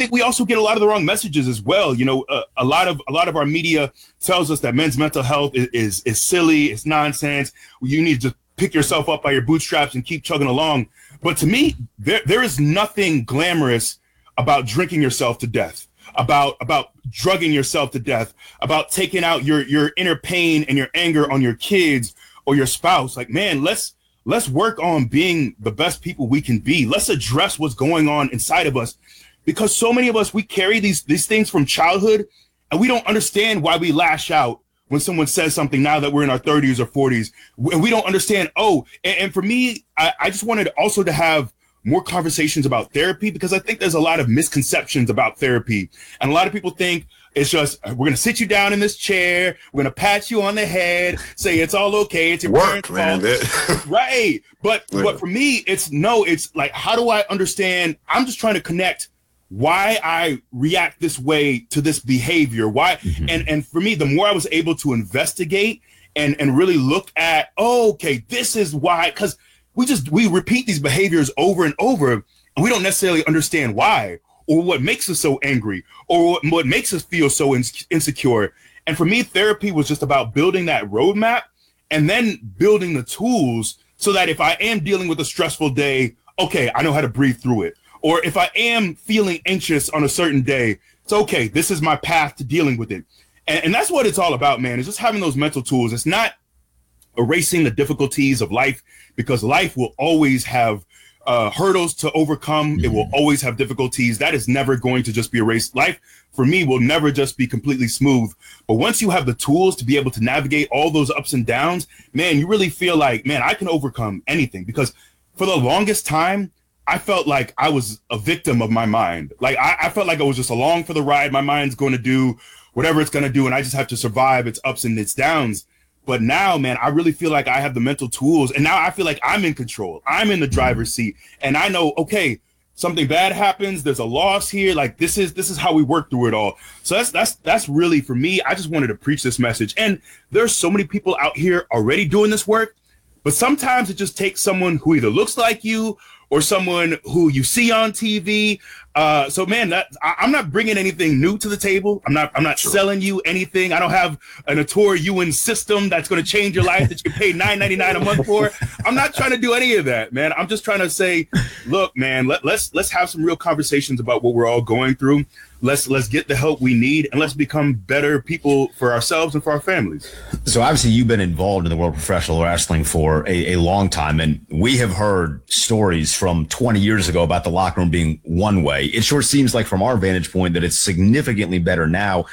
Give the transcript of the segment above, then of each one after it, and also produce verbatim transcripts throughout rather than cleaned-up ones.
think we also get a lot of the wrong messages as well. You know, uh, a lot of a lot of our media tells us that men's mental health is, is is silly, it's nonsense. You need to just pick yourself up by your bootstraps and keep chugging along. But to me, there there is nothing glamorous about drinking yourself to death, about about drugging yourself to death, about taking out your your inner pain and your anger on your kids or your spouse. Like, man, let's let's work on being the best people we can be. Let's address what's going on inside of us, because so many of us, we carry these these things from childhood, and we don't understand why we lash out when someone says something now that we're in our thirties or forties, and we don't understand. Oh, and, and for me, I, I just wanted also to have more conversations about therapy, because I think there's a lot of misconceptions about therapy. And a lot of people think it's just, we're going to sit you down in this chair, we're going to pat you on the head, say it's all okay, it's your Work, parents' fault. Right. But, yeah. but for me, it's no, it's like, how do I understand? I'm just trying to connect why I react this way to this behavior. Why? Mm-hmm. And, and for me, the more I was able to investigate and, and really look at, oh, okay, this is why, because we just, we repeat these behaviors over and over, and we don't necessarily understand why, or what makes us so angry, or what, what makes us feel so in, insecure. And for me, therapy was just about building that roadmap and then building the tools so that if I am dealing with a stressful day, okay, I know how to breathe through it. Or if I am feeling anxious on a certain day, it's okay, this is my path to dealing with it. And, and that's what it's all about, man, is just having those mental tools. It's not erasing the difficulties of life, because life will always have uh, hurdles to overcome. Mm-hmm. It will always have difficulties. That is never going to just be erased. Life, for me, will never just be completely smooth. But once you have the tools to be able to navigate all those ups and downs, man, you really feel like, man, I can overcome anything. Because for the longest time, I felt like I was a victim of my mind. Like I, I felt like I was just along for the ride. My mind's going to do whatever it's going to do, and I just have to survive its ups and its downs. But now, man, I really feel like I have the mental tools, and now I feel like I'm in control. I'm in the driver's seat, and I know, okay, something bad happens, there's a loss here. Like this is this is how we work through it all. So that's that's that's really, for me, I just wanted to preach this message. And there's so many people out here already doing this work, but sometimes it just takes someone who either looks like you or someone who you see on T V. Uh, so, man, that, I, I'm not bringing anything new to the table. I'm not I'm not sure. selling you anything. I don't have an Ator Ewing system that's going to change your life that you can pay nine ninety-nine a month for. I'm not trying to do any of that, man. I'm just trying to say, look, man, let, let's let's have some real conversations about what we're all going through. Let's let's get the help we need, and let's become better people for ourselves and for our families. So obviously you've been involved in the world of professional wrestling for a, a long time, and we have heard stories from twenty years ago about the locker room being one way. It sure seems like from our vantage point that it's significantly better now.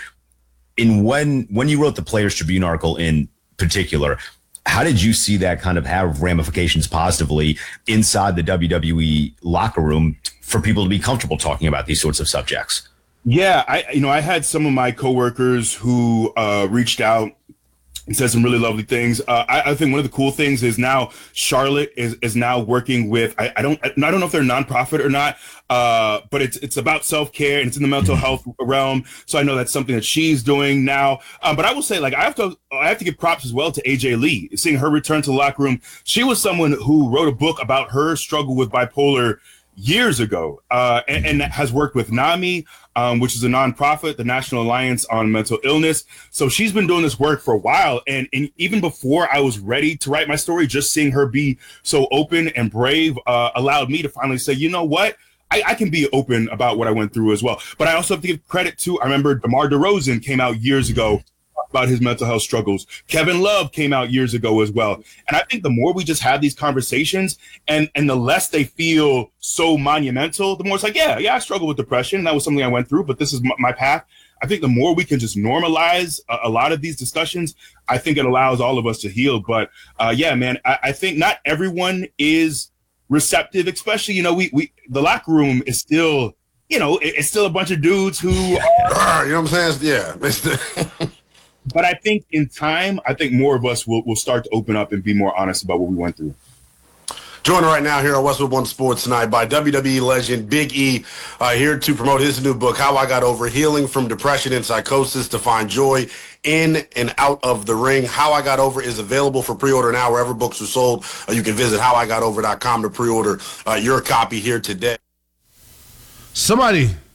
In when when you wrote the Players Tribune article in particular, how did you see that kind of have ramifications positively inside the W W E locker room for people to be comfortable talking about these sorts of subjects? Yeah, I you know I had some of my coworkers who uh, reached out and said some really lovely things. Uh, I, I think one of the cool things is now Charlotte is is now working with I, I don't I don't know if they're a nonprofit or not, uh, but it's it's about self-care and it's in the mental health realm. So I know that's something that she's doing now. Um, but I will say, like, I have to I have to give props as well to A J Lee, seeing her return to the locker room. She was someone who wrote a book about her struggle with bipolar years ago, uh, and, and has worked with NAMI, um, which is a nonprofit, the National Alliance on Mental Illness. So she's been doing this work for a while. And, and even before I was ready to write my story, just seeing her be so open and brave uh, allowed me to finally say, you know what? I, I can be open about what I went through as well. But I also have to give credit to, I remember DeMar DeRozan came out years ago about his mental health struggles. Kevin Love came out years ago as well. And I think the more we just have these conversations and, and the less they feel so monumental, the more it's like, yeah, yeah, I struggle with depression. That was something I went through, but this is m- my path. I think the more we can just normalize a, a lot of these discussions, I think it allows all of us to heal. But uh, yeah, man, I, I think not everyone is receptive, especially, you know, we, we the locker room is still, you know, it, it's still a bunch of dudes who are, you know what I'm saying? Yeah. But I think in time, I think more of us will, will start to open up and be more honest about what we went through. Joined right now here on Westwood One Sports Tonight by W W E legend Big E, uh, here to promote his new book, How I Got Over: Healing from Depression and Psychosis to Find Joy in and Out of the Ring. How I Got Over is available for pre-order now wherever books are sold. Uh, you can visit how I got over dot com to pre-order uh, your copy here today. Somebody